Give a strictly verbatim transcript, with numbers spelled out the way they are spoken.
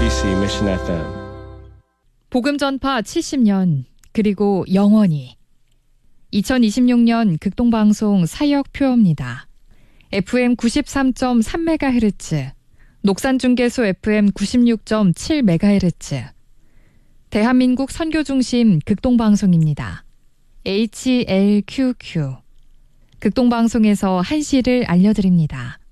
케이비씨 Mission 에프엠. 복음 전파 칠십 년 그리고 영원히. 이천이십육 년 극동방송 사역 표어입니다. 에프엠 구십삼 점 삼 메가헤르츠, 녹산중계소 에프엠 구십육 점 칠 메가헤르츠, 대한민국 선교중심 극동방송입니다. 에이치엘큐큐. 극동방송에서 한시를 알려드립니다.